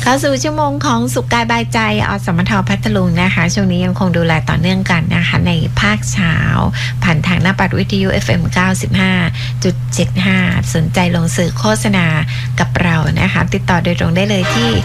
เข้าสู่ชั่วโมงของสุขกายบายใจอสมทพัทลุงนะคะช่วงนี้ยังคงดูแลต่อเนื่องกันนะคะในภาคเช้าผ่านทางหน้าปัดวิทยุ FM 95.75 สนใจลงสื่อโฆษณากับเรานะคะติดต่อโดยตรงได้เลยที่